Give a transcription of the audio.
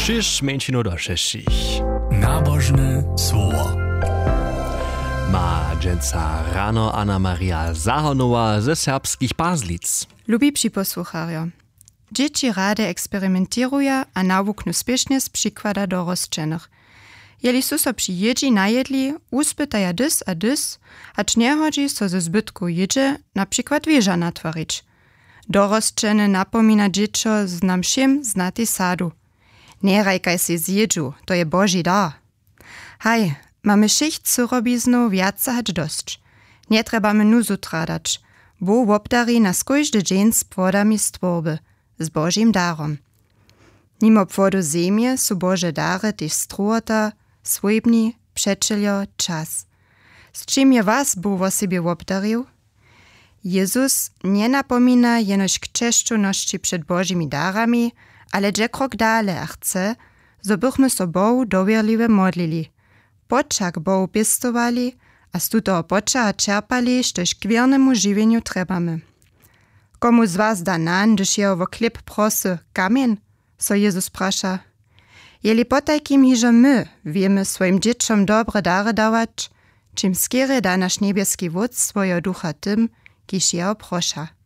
6 do 6. Nabożne słowo. Ma dżęca rano Anna Maria Zahonowa ze serbskich Pazlic. Lubi przyposłuchario. Dzieci rade eksperymentiruje a nawuknu spiesznie z przykłada do rozczenych. Jeli su so przyjedzi najedli, uspytaja dys a dys, acz nie chodzi so ze zbytku jedzie na przykład wieża natworić. Dorosczeny napomina dziecko z nam všem znati sadu. Nie rajkaj si zjedzu, to je Boží dar. Haj, mamy schicht surobiznu viaca hać dosć. Nie trebamy nuzu tradać, bo wobdari nas kojždy dzień z płodami stworby, z Božím darom. Nimo płodu ziemie su Boże dary tyś struota, swojbni, przeczelio, czas. Z czym je was Bóg o sobie wobdarił? Jezus nie napomina jenoś k czeszczoności przed Božími darami, ale dże krok dale a chce, zo bychmy so Bohu dowierliwe modlili. Počak Bohu pistowali, a z tutého počaha čerpali, štož k wiernemu žiwieniu trebamy. Komu z was da nan, gdyż jeho wo klip prosy, kamien? So Jezus prasza. Jeli potajkim hižo my wiemy swoim dzieciom dobre dary dawać, czym skiery da nasz niebieski wódz swojo ducha tym, kiż jeho prosza.